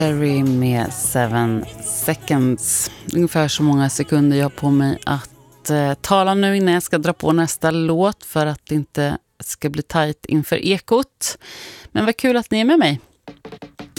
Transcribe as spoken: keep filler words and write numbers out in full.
Cherry med seven seconds. Ungefär så många sekunder jag har på mig att eh, tala nu innan jag ska dra på nästa låt för att det inte ska bli tajt inför ekot. Men vad kul att ni är med mig.